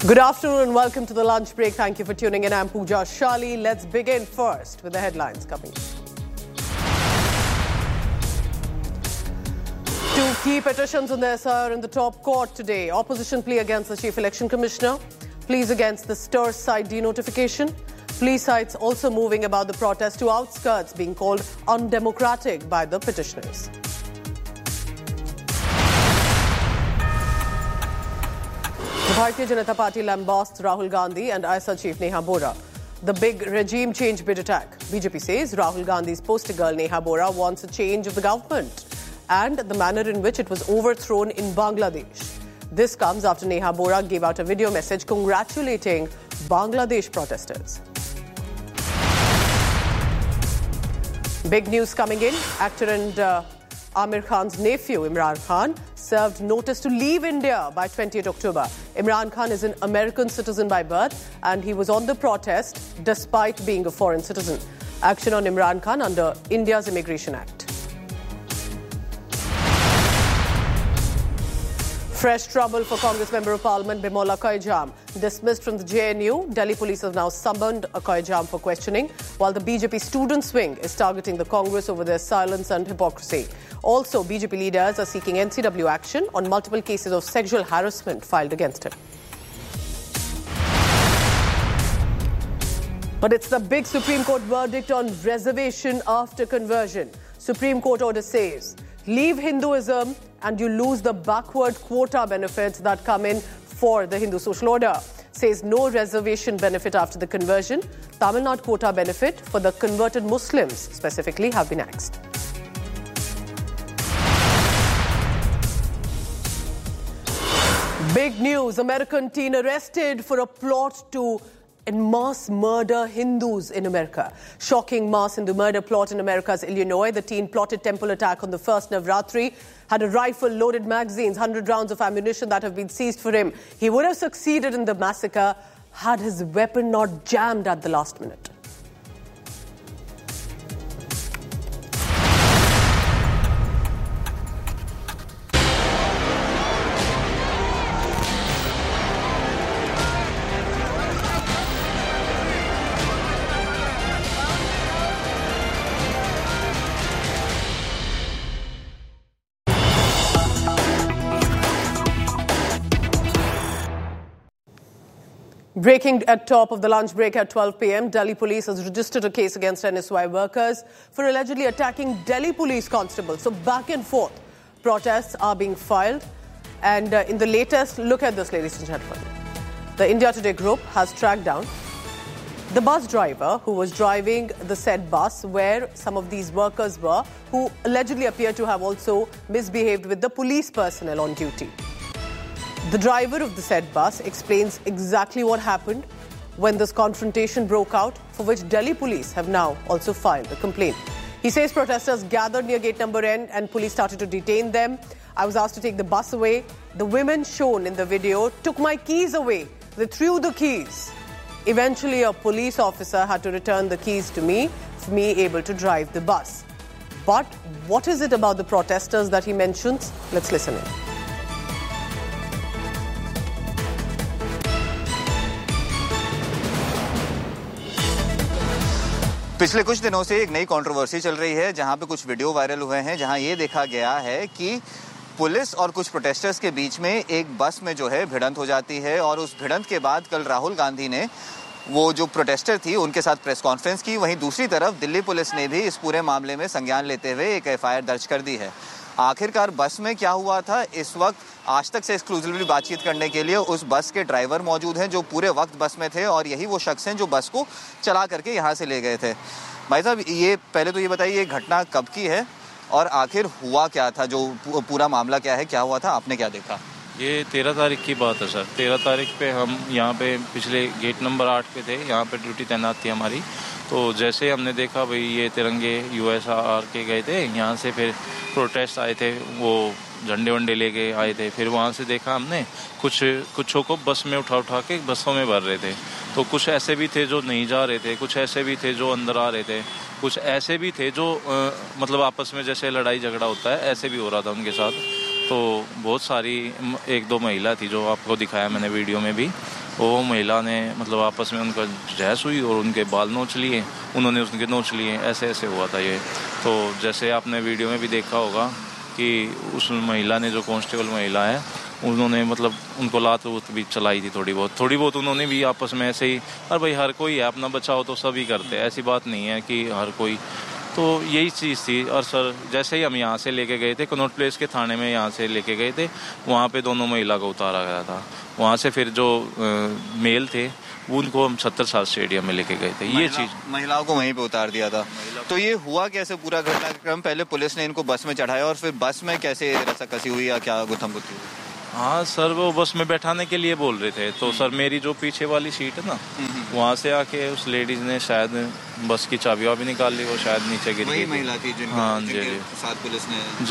Good afternoon and welcome to the lunch break. Thank you for tuning in. I'm Pooja Shali. Let's begin first with the headlines coming in. Two key petitions in the SIR in the top court today. Opposition plea against the Chief Election Commissioner. Pleas against the STIR site denotification. Plea sites also moving about the protest to outskirts being called undemocratic by the petitioners. The Bharatiya Janata Party lambasts Rahul Gandhi and ISA chief Neha Bora. The big regime change bid attack. BJP says Rahul Gandhi's poster girl Neha Bora wants a change of the government and the manner in which it was overthrown in Bangladesh. This comes after Neha Bora gave out a video message congratulating Bangladesh protesters. Big news coming in. Actor and Amir Khan's nephew Imran Khan served notice to leave India by 28 October. Imran Khan is an American citizen by birth and he was on the protest despite being a foreign citizen. Action on Imran Khan under India's Immigration Act. Fresh trouble for Congress Member of Parliament Bimal Akay Jam. Dismissed from the JNU, Delhi police have now summoned Akay Jam for questioning, while the BJP students' wing is targeting the Congress over their silence and hypocrisy. Also, BJP leaders are seeking NCW action on multiple cases of sexual harassment filed against him. But it's the big Supreme Court verdict on reservation after conversion. Supreme Court order says, leave Hinduism and you lose the backward quota benefits that come in for the Hindu social order. Says no reservation benefit after the conversion. Tamil Nadu quota benefit for the converted Muslims specifically have been axed. Big news. American teen arrested for a plot to mass murder Hindus in America. Shocking mass Hindu murder plot in America's Illinois. The teen plotted temple attack on the first Navratri, had a rifle, loaded magazines, 100 rounds of ammunition that have been seized for him. He would have succeeded in the massacre had his weapon not jammed at the last minute. Breaking at top of the lunch break at 12 p.m., Delhi police has registered a case against NSY workers for allegedly attacking Delhi police constables. So back and forth, protests are being filed. And in the latest, look at this, ladies and gentlemen. The India Today group has tracked down the bus driver who was driving the said bus where some of these workers were, who allegedly appear to have also misbehaved with the police personnel on duty. The driver of the said bus explains exactly what happened when this confrontation broke out, for which Delhi police have now also filed a complaint. He says protesters gathered near gate number N and police started to detain them. I was asked to take the bus away. The women shown in the video took my keys away. They threw the keys. Eventually, a police officer had to return the keys to me for me able to drive the bus. But what is it about the protesters that he mentions? Let's listen in. पिछले कुछ दिनों से एक नई controversy चल रही है जहां पे कुछ वीडियो वायरल हुए हैं जहां ये देखा गया है कि पुलिस और कुछ प्रोटेस्टर्स के बीच में एक बस में जो है भिड़ंत हो जाती है और उस भिड़ंत के बाद कल राहुल गांधी ने वो जो प्रोटेस्टर थी उनके साथ प्रेस कॉन्फ्रेंस की। वहीं दूसरी तरफ दिल्ली पुलिस ने भी इस पूरे मामले में संज्ञान लेते हुए एक एफआईआर दर्ज कर दी है। आखिरकार बस में क्या हुआ था, इस वक्त आज तक से एक्सक्लूसिवली बातचीत करने के लिए उस बस के ड्राइवर मौजूद हैं जो पूरे वक्त बस में थे और यही वो शख्स हैं जो बस को चला करके यहाँ से ले गए थे। भाई साहब, ये पहले तो ये बताइए ये घटना कब की है और आखिर हुआ क्या था, जो पूरा मामला क्या है, क्या हुआ था, आपने क्या देखा? ये 13 तारीख की बात है सर। 13 तारीख पे हम यहाँ पे पिछले गेट नंबर 8 पे थे, यहाँ पे ड्यूटी तैनात थी हमारी। तो जैसे हमने देखा भाई ये तिरंगे यूएसआर के गए थे, यहाँ से फिर प्रोटेस्ट आए थे, वो झंडे वंडे लेके आए थे। फिर वहाँ से देखा हमने कुछों को बस में उठा के बसों में भर रहे थे। तो कुछ ऐसे भी थे जो नहीं जा रहे थे, कुछ ऐसे भी थे जो अंदर आ रहे थे, कुछ ऐसे भी थे जो मतलब आपस में जैसे लड़ाई झगड़ा होता है ऐसे भी हो रहा था उनके साथ। तो बहुत सारी एक दो महिला थी जो आपको दिखाया मैंने वीडियो में भी, वो महिला ने मतलब आपस में उनका बहस हुई और उनके बाल नोच लिए, उन्होंने उसके नोच लिए, ऐसे ऐसे हुआ था ये। तो जैसे आपने वीडियो में भी देखा होगा कि उस महिला ने, जो कांस्टेबल महिला है, उन्होंने मतलब उनको लात वूत भी चलाई थी थोड़ी बहुत उन्होंने भी आपस में ऐसे ही। और भाई हर कोई है, अपना बचाव तो सभी करते हैं, ऐसी बात नहीं है कि हर कोई। तो यही चीज़ थी। और सर जैसे ही हम यहाँ से लेके गए थे, कनॉट प्लेस के थाने में यहाँ से लेके गए थे, वहाँ पे दोनों महिला को उतारा गया था। वहाँ से फिर जो मेल थे उनको हम 70 साल स्टेडियम में लेके गए थे। ये चीज़ महिलाओं को वहीं पे उतार दिया था। तो ये हुआ कैसे पूरा घटनाक्रम? पहले पुलिस ने इनको बस में चढ़ाया और फिर बस में कैसे रस्साकसी हुई या क्या गुत्थम गुत्थी हुई? हाँ सर, वो बस में बैठाने के लिए बोल रहे थे। तो सर मेरी जो पीछे वाली सीट है ना, वहाँ से आके उस लेडीज ने शायद बस की चाबी वाबी निकाल ली, वो शायद नीचे गिर गई। महिला थी जिनका, हाँ जी जी, साथ पुलिस ने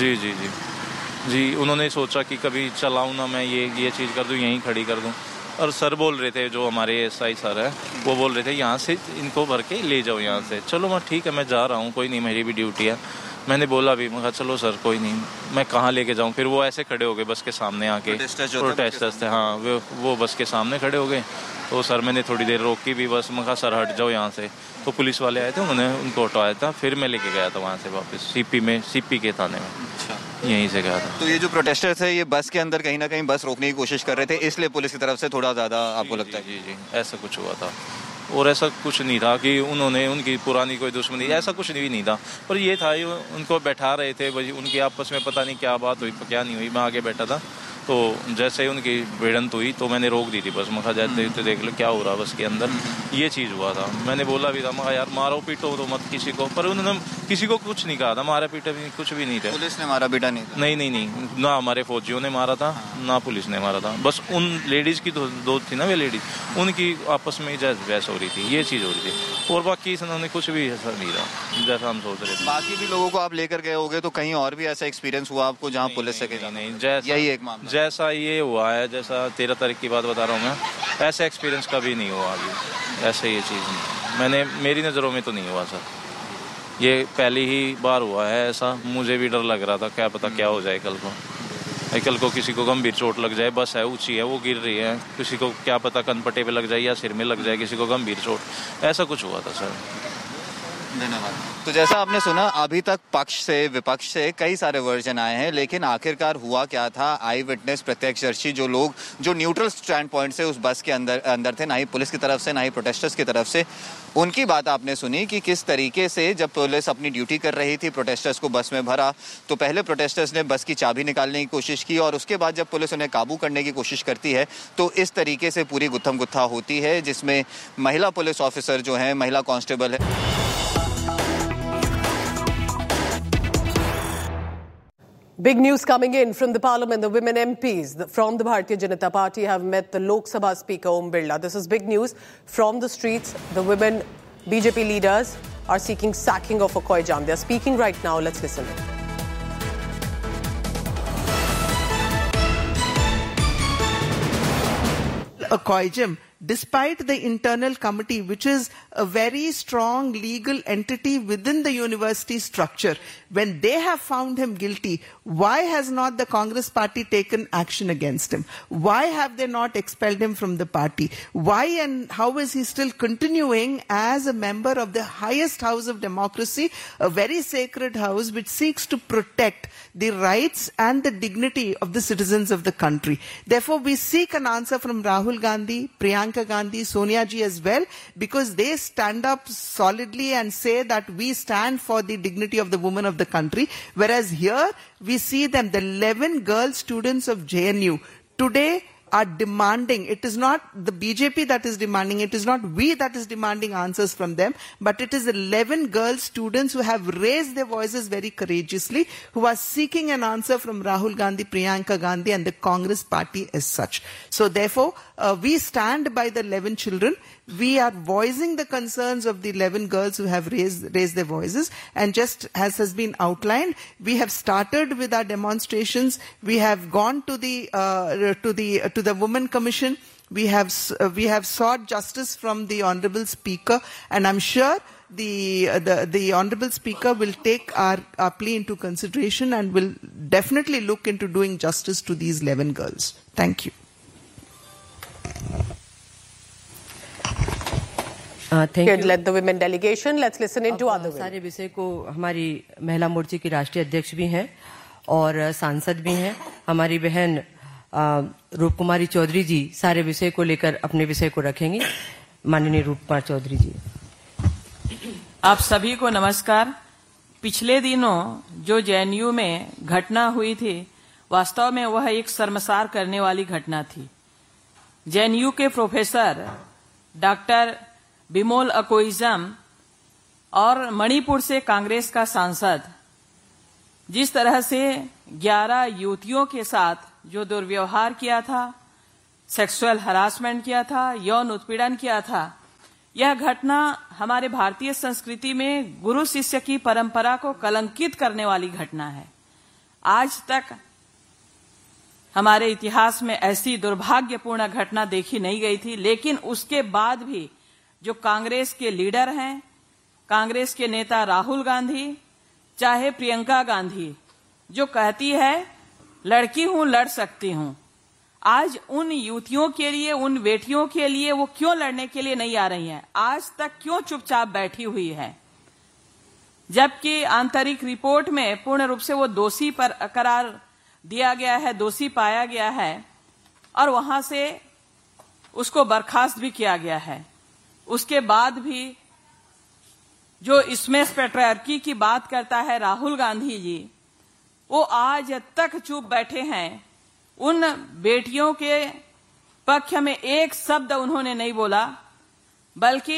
जी उन्होंने सोचा कि कभी चलाऊँ ना मैं, ये चीज़ कर दूँ, यहीं खड़ी कर दूँ। और सर बोल रहे थे, जो हमारे SI सर है, वो बोल रहे थे यहाँ से इनको भर के ले जाओ यहाँ से। चलो मैं ठीक है, मैं जा रहा हूँ, कोई नहीं, मेरी भी ड्यूटी है। मैंने बोला भी, मैं कहा चलो सर कोई नहीं, मैं कहाँ लेके जाऊँ। फिर वो ऐसे खड़े हो गए बस के सामने आके, प्रोटेस्टर्स थे, हाँ वो बस के सामने खड़े हो गए। तो सर मैंने थोड़ी देर रोकी भी बस, मैं कहा सर हट जाओ यहाँ से। तो पुलिस वाले आए थे, उन्होंने उनको हटाया था। फिर मैं लेके गया था वहाँ से वापस CP के थाने में। अच्छा, यहीं से गया था। तो ये जो प्रोटेस्टर थे, ये बस के अंदर कहीं ना कहीं बस रोकने की कोशिश कर रहे थे, इसलिए पुलिस की तरफ से थोड़ा ज़्यादा आपको लगता है? जी ऐसा कुछ हुआ था। और ऐसा कुछ नहीं था कि उन्होंने उनकी पुरानी कोई दुश्मनी, ऐसा कुछ भी नहीं था। पर ये था, ये उनको बैठा रहे थे, उनकी आपस में पता नहीं क्या बात हुई, क्या नहीं हुई। मैं आगे बैठा था, तो जैसे ही उनकी भिड़ंत हुई तो मैंने रोक दी थी बस। मैं कहा जाते तो देख लो क्या हो रहा बस के अंदर। ये चीज़ हुआ था। मैंने बोला भी था, मैं यार मारो पीटो तो मत किसी को, पर उन्होंने किसी को कुछ नहीं कहा था, मारा पीटा भी कुछ भी नहीं था। पुलिस ने मारा पीटा नहीं था? नहीं, ना हमारे फौजियों ने मारा था, ना पुलिस ने मारा था। बस उन लेडीज़ की दो थी ना, वे लेडीज़, उनकी आपस में बहस हो रही थी, ये चीज़ हो रही थी। और बाकी इन्होंने कुछ भी ऐसा नहीं रहा जैसा हम सोच रहे थे। बाकी भी लोगों को आप लेकर गए होगे, तो कहीं और भी ऐसा एक्सपीरियंस हुआ आपको जहाँ पुलिस से? नहीं, यही एक मामला जैसा ये हुआ है, जैसा 13 तारीख की बात बता रहा हूँ मैं, ऐसा एक्सपीरियंस कभी नहीं हुआ अभी। ऐसे ये चीज़ नहीं, मेरी नज़रों में तो नहीं हुआ सर। ये पहली ही बार हुआ है ऐसा। मुझे भी डर लग रहा था, क्या पता क्या हो जाए कल को किसी को गंभीर चोट लग जाए। बस है, ऊंची है, वो गिर रही है, किसी को क्या पता कनपटे पे लग जाए या सिर में लग जाए, किसी को गंभीर चोट, ऐसा कुछ हुआ था सर। धन्यवाद। तो जैसा आपने सुना, अभी तक पक्ष से विपक्ष से कई सारे वर्जन आए हैं, लेकिन आखिरकार हुआ क्या था? आई विटनेस, प्रत्यक्षदर्शी, जो लोग जो न्यूट्रल स्टैंड पॉइंट से उस बस के अंदर थे, ना ही पुलिस की तरफ से ना ही प्रोटेस्टर्स की तरफ से, उनकी बात आपने सुनी कि किस तरीके से जब पुलिस अपनी ड्यूटी कर रही थी, प्रोटेस्टर्स को बस में भरा, तो पहले प्रोटेस्टर्स ने बस की चाबी निकालने की कोशिश की और उसके बाद जब पुलिस उन्हें काबू करने की कोशिश करती है तो इस तरीके से पूरी गुत्थम गुत्था होती है, जिसमें महिला पुलिस ऑफिसर जो है, महिला कांस्टेबल है। Big news coming in from the Parliament. The women MPs from the Bharatiya Janata Party have met the Lok Sabha Speaker Om Birla. This is big news from the streets. The women BJP leaders are seeking sacking of Akoy Jan. They are speaking right now. Let's listen. Akoy Jan, despite the internal committee, which is a very strong legal entity within the university structure, when they have found him guilty, why has not the Congress party taken action against him? Why have they not expelled him from the party? Why and how is he still continuing as a member of the highest house of democracy, a very sacred house which seeks to protect the rights and the dignity of the citizens of the country? Therefore, we seek an answer from Rahul Gandhi, Priyanka Gandhi, Sonia ji as well, because they stand up solidly and say that we stand for the dignity of the women of the country. Whereas here we see them, the 11 girl students of JNU today are demanding. It is not the BJP that is demanding, it is not we that is demanding answers from them, but it is 11 girl students who have raised their voices very courageously, who are seeking an answer from Rahul Gandhi, Priyanka Gandhi and the Congress party as such. So therefore, we stand by the 11 children. We are voicing the concerns of the 11 girls who have raised their voices, and just as has been outlined, we have started with our demonstrations. We have gone to the Women Commission. We have sought justice from the Honourable Speaker, and I'm sure the Honourable Speaker will take our plea into consideration and will definitely look into doing justice to these 11 girls. Thank you. He had led the women delegation. Let's listen in to other women. सारे विषय को हमारी महिला मोर्चे की राष्ट्रीय अध्यक्ष भी हैं और सांसद भी हैं। हमारी बहन रूप कुमारी चौधरी जी सारे विषय को लेकर अपने विषय को रखेंगी। माननीय रूप कुमार चौधरी जी। आप सभी को नमस्कार। पिछले दिनों जो जेएनयू में घटना हुई थी, वास्तव में वह एक शर्मसार करने वाली घटना थी। जेएनयू के प्रोफेसर डॉक्टर बिमोल अकोइजम और मणिपुर से कांग्रेस का सांसद जिस तरह से 11 युवतियों के साथ जो दुर्व्यवहार किया था, सेक्सुअल हरासमेंट किया था, यौन उत्पीड़न किया था, यह घटना हमारे भारतीय संस्कृति में गुरु शिष्य की परंपरा को कलंकित करने वाली घटना है। आज तक हमारे इतिहास में ऐसी दुर्भाग्यपूर्ण घटना देखी नहीं गई थी, लेकिन उसके बाद भी जो कांग्रेस के लीडर हैं, कांग्रेस के नेता राहुल गांधी, चाहे प्रियंका गांधी, जो कहती है लड़की हूं लड़ सकती हूं, आज उन युवतियों के लिए, उन बेटियों के लिए वो क्यों लड़ने के लिए नहीं आ रही हैं? आज तक क्यों चुपचाप बैठी हुई है? जबकि आंतरिक रिपोर्ट में पूर्ण रूप से वो दोषी पर करार दिया गया है, दोषी पाया गया है और वहां से उसको बर्खास्त भी किया गया है। उसके बाद भी जो इसमें पैट्रियार्की की बात करता है राहुल गांधी जी, वो आज तक चुप बैठे हैं। उन बेटियों के पक्ष में एक शब्द उन्होंने नहीं बोला, बल्कि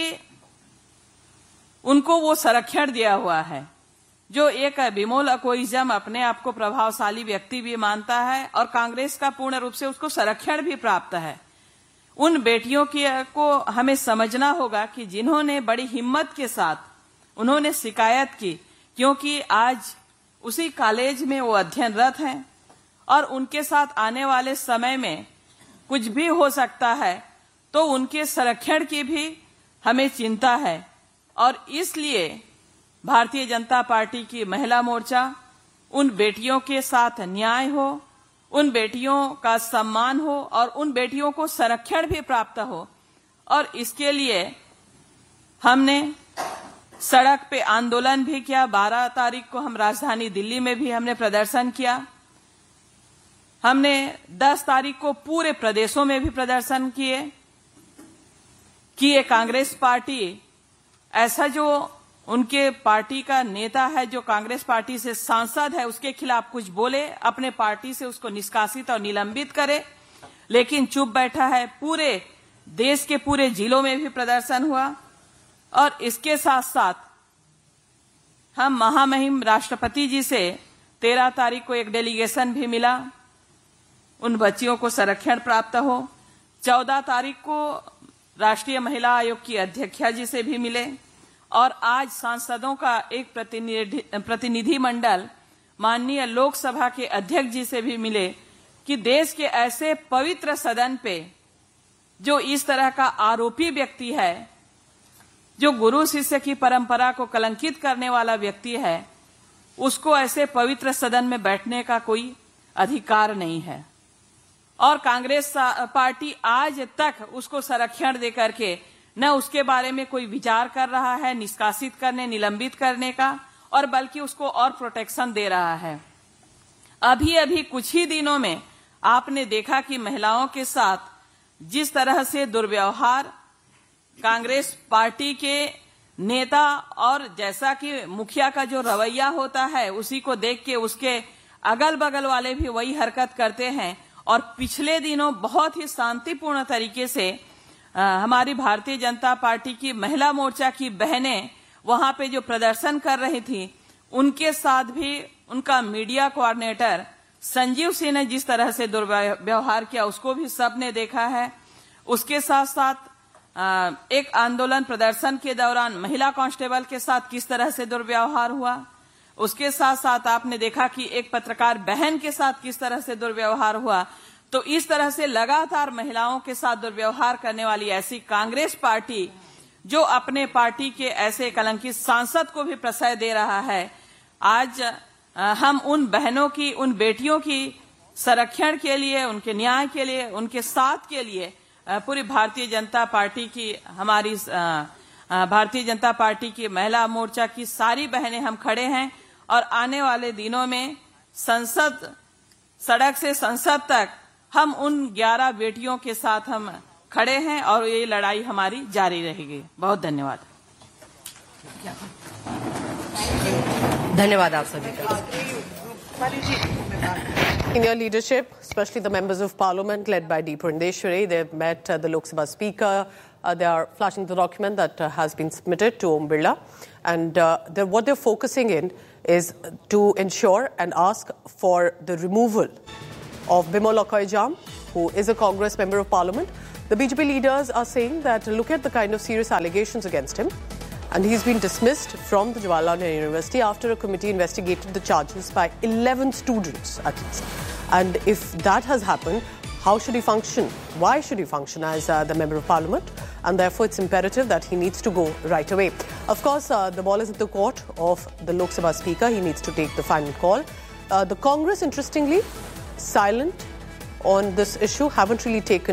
उनको वो संरक्षण दिया हुआ है। जो एक बिमोल अकोइजम अपने आप को प्रभावशाली व्यक्ति भी मानता है और कांग्रेस का पूर्ण रूप से उसको संरक्षण भी प्राप्त है। उन बेटियों को हमें समझना होगा कि जिन्होंने बड़ी हिम्मत के साथ उन्होंने शिकायत की, क्योंकि आज उसी कॉलेज में वो अध्ययनरत हैं और उनके साथ आने वाले समय में कुछ भी हो सकता है, तो उनके संरक्षण की भी हमें चिंता है। और इसलिए भारतीय जनता पार्टी की महिला मोर्चा उन बेटियों के साथ न्याय हो, उन बेटियों का सम्मान हो और उन बेटियों को संरक्षण भी प्राप्त हो। और इसके लिए हमने सड़क पे आंदोलन भी किया। 12 तारीख को हम राजधानी दिल्ली में भी हमने प्रदर्शन किया। हमने 10 तारीख को पूरे प्रदेशों में भी प्रदर्शन किए। कांग्रेस पार्टी ऐसा जो उनके पार्टी का नेता है, जो कांग्रेस पार्टी से सांसद है, उसके खिलाफ कुछ बोले, अपने पार्टी से उसको निष्कासित और निलंबित करे, लेकिन चुप बैठा है। पूरे देश के पूरे जिलों में भी प्रदर्शन हुआ। और इसके साथ साथ हम महामहिम राष्ट्रपति जी से 13 तारीख को एक डेलीगेशन भी मिला, उन बच्चियों को संरक्षण प्राप्त हो। 14 तारीख को राष्ट्रीय महिला आयोग की अध्यक्षा जी से भी मिले और आज सांसदों का एक प्रतिनिधि मंडल माननीय लोकसभा के अध्यक्ष जी से भी मिले कि देश के ऐसे पवित्र सदन पे जो इस तरह का आरोपी व्यक्ति है, जो गुरु शिष्य की परंपरा को कलंकित करने वाला व्यक्ति है, उसको ऐसे पवित्र सदन में बैठने का कोई अधिकार नहीं है। और कांग्रेस पार्टी आज तक उसको संरक्षण दे करके न उसके बारे में कोई विचार कर रहा है निष्कासित करने, निलंबित करने का, और बल्कि उसको और प्रोटेक्शन दे रहा है। अभी कुछ ही दिनों में आपने देखा कि महिलाओं के साथ जिस तरह से दुर्व्यवहार कांग्रेस पार्टी के नेता, और जैसा कि मुखिया का जो रवैया होता है उसी को देख के उसके अगल बगल वाले भी वही हरकत करते हैं। और पिछले दिनों बहुत ही शांतिपूर्ण तरीके से हमारी भारतीय जनता पार्टी की महिला मोर्चा की बहनें वहां पे जो प्रदर्शन कर रही थी, उनके साथ भी उनका मीडिया कोऑर्डिनेटर संजीव सिंह ने जिस तरह से दुर्व्यवहार किया उसको भी सबने देखा है। उसके साथ साथ एक आंदोलन प्रदर्शन के दौरान महिला कांस्टेबल के साथ किस तरह से दुर्व्यवहार हुआ, उसके साथ साथ आपने देखा कि एक पत्रकार बहन के साथ किस तरह से दुर्व्यवहार हुआ। तो इस तरह से लगातार महिलाओं के साथ दुर्व्यवहार करने वाली ऐसी कांग्रेस पार्टी जो अपने पार्टी के ऐसे कलंकित सांसद को भी प्रश्रय दे रहा है, आज हम उन बहनों की, उन बेटियों की संरक्षण के लिए, उनके न्याय के लिए, उनके साथ के लिए पूरी भारतीय जनता पार्टी की हमारी भारतीय जनता पार्टी की महिला मोर्चा की सारी बहनें हम खड़े हैं और आने वाले दिनों में संसद, सड़क से संसद तक हम उन 11 बेटियों के साथ हम खड़े हैं और ये लड़ाई हमारी जारी रहेगी। बहुत धन्यवाद। धन्यवाद आप सभी का। In your leadership, especially the members of parliament led by D. Purandeshwari, they've met the Lok Sabha Speaker. They are flashing the document that has been submitted to Om Birla. And what they're focusing in is to ensure and ask for the removal of Bimal Lokoijam, who is a Congress member of parliament. The BJP leaders are saying that look at the kind of serious allegations against him. And he's been dismissed from the Jawaharlal Nehru University after a committee investigated the charges by 11 students at least. And if that has happened, how should he function? Why should he function as the Member of Parliament? And therefore, it's imperative that he needs to go right away. Of course, the ball is at the court of the Lok Sabha Speaker. He needs to take the final call. The Congress, interestingly, silent on this issue, haven't really taken